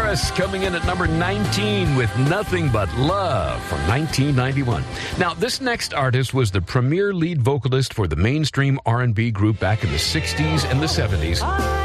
Harris coming in at number 19 with Nothing But Love from 1991. Now, this next artist was the premier lead vocalist for the mainstream R&B group back in the 60s and the 70s.